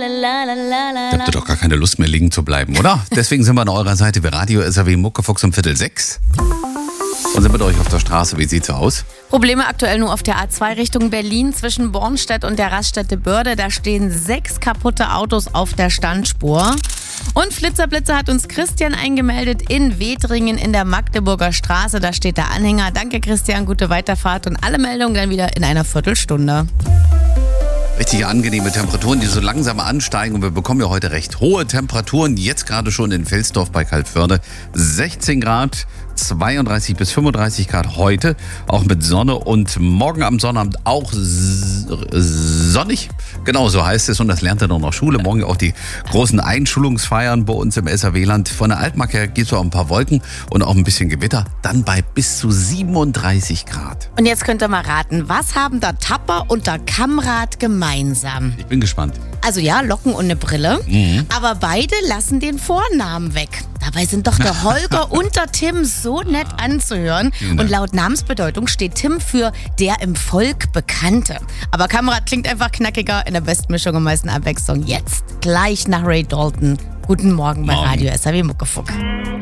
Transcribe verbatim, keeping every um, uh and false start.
Da habt ihr doch gar keine Lust mehr, liegen zu bleiben, oder? Deswegen sind wir an eurer Seite wie Radio S R W Muckefuchs um Viertel sechs. Und sind mit euch auf der Straße. Wie sieht's aus? Probleme aktuell nur auf der A zwei Richtung Berlin zwischen Bornstedt und der Raststätte Börde. Da stehen sechs kaputte Autos auf der Standspur. Und Flitzerblitzer hat uns Christian eingemeldet in Wedringen in der Magdeburger Straße. Da steht der Anhänger. Danke Christian, gute Weiterfahrt und alle Meldungen dann wieder in einer Viertelstunde. Richtig angenehme Temperaturen, die so langsam ansteigen. Und wir bekommen ja heute recht hohe Temperaturen. Jetzt gerade schon in Velsdorf bei Kaltförde. sechzehn Grad, zweiunddreißig bis fünfunddreißig Grad heute. Auch mit Sonne und morgen am Sonnabend auch sonnig. Genau so heißt es. Und das lernt er noch nach Schule. Morgen auch die großen Einschulungsfeiern bei uns im S R W-Land. Von der Altmark her gibt es auch ein paar Wolken und auch ein bisschen Gewitter. Dann bei bis zu siebenunddreißig Grad. Und jetzt könnt ihr mal raten, was haben der Tapper und der Kamrat gemeinsam? Ich bin gespannt. Also ja, Locken und eine Brille, Mhm. aber beide lassen den Vornamen weg. Dabei sind doch der Holger und der Tim so nett anzuhören. Vielen Dank. Und laut Namensbedeutung steht Tim für der im Volk Bekannte. Aber Kamrat klingt einfach knackiger, in der Bestmischung am meisten Abwechslung. Jetzt, gleich nach Ray Dalton. Guten Morgen bei Morgen. Radio S R W Muckefuck.